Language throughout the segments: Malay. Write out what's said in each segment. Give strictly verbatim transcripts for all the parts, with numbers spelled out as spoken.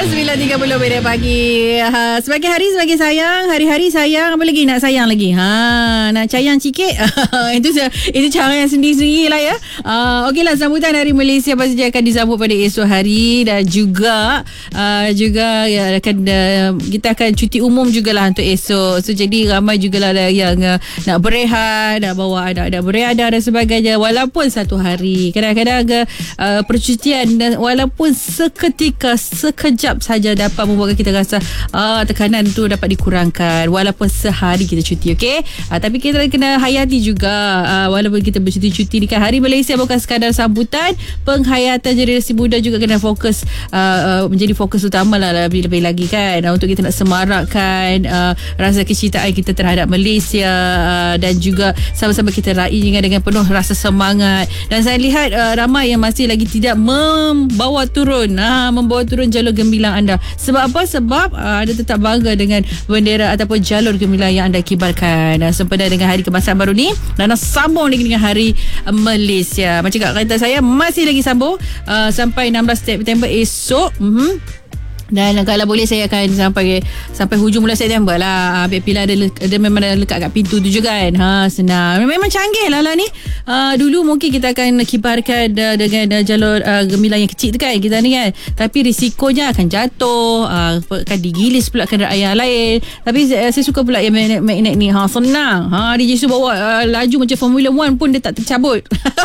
sembilan tiga puluh minit pagi. Ha, sebagai hari sebagai sayang, hari-hari sayang, apa lagi nak sayang lagi? Ha, nak cayang sikit. itu itu cara yang sendiri-sendiri lah ya. Uh, Okeylah, sambutan Hari Malaysia pasti akan disambut pada esok hari dan juga uh, juga ya, akan uh, kita akan cuti umum jugalah untuk esok. So jadi ramai jugalah yang uh, nak berehat, nak bawa anak-anak berehat dan sebagainya walaupun satu hari. Kadang-kadang uh, percutian dan walaupun seketika, sekejap saja dapat membuatkan kita rasa uh, tekanan tu dapat dikurangkan walaupun sehari kita cuti, okey? Uh, tapi kita kena hayati juga uh, walaupun kita bercuti-cuti dekat Hari Malaysia bukan sekadar sambutan, penghayatan generasi muda juga kena fokus uh, uh, menjadi fokus utama lah lebih-lebih lagi kan, uh, untuk kita nak semarakkan uh, rasa kecintaan kita terhadap Malaysia uh, dan juga sama-sama kita raih dengan, dengan penuh rasa semangat. Dan saya lihat uh, ramai yang masih lagi tidak membawa turun uh, membawa turun jalur gemilang anda. Sebab apa? Sebab uh, anda tetap bangga dengan bendera ataupun jalur gemilang yang anda kibarkan uh, sempena dengan Hari Kebangsaan baru ni dan sambung lagi dengan Hari uh, Malaysia. Macam kata saya masih lagi sambung uh, sampai enam belas September esok. Mm-hmm. Dan kalau boleh saya akan sampai sampai hujung bulan September lah. Bila ada, ada memang ada lekat kat pintu tu juga kan. Ha, senang. Memang canggih lah lah ni. Uh, dulu mungkin kita akan kibarkan uh, dengan uh, jalur uh, gemilang yang kecil tu kan kita ni kan. Tapi risikonya akan jatuh, uh, akan digilis pula kenderaan yang lain. Tapi uh, saya suka pula yang magnet ni. Ha, senang. Ha, D J Su bawa uh, laju macam Formula One pun dia tak tercabut.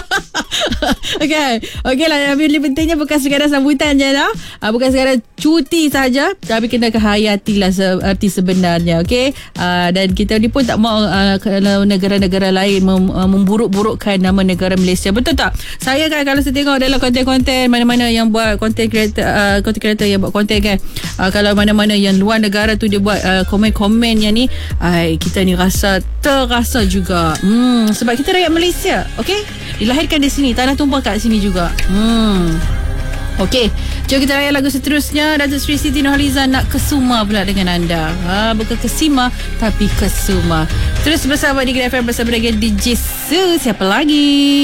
Okay. Okay lah. Yang pentingnya bukan sekadar sambutan je lah. Uh, bukan sekadar cuti saja, tapi kena hayatilah arti sebenarnya, okey? Uh, dan kita ni pun tak mau uh, kalau negara-negara lain mem, uh, memburuk-burukkan nama negara Malaysia. Betul tak? Saya kan kalau saya tengok dalam konten-konten mana-mana yang buat konten creator, uh, content creator yang buat konten kan, uh, kalau mana-mana yang luar negara tu dia buat uh, komen-komen yang ni, ay, kita ni rasa terasa juga. Hmm, sebab kita rakyat Malaysia, okey? Dilahirkan di sini, tanah tumpah kat sini juga. Hmm. Okey, jom kita layan lagu seterusnya. Datuk Seri Siti Nurhaliza nak kesuma pula dengan anda. Ha, bukan kesima tapi kesuma. Terus bersama di G F M bersama dengan D J Su. Siapa lagi?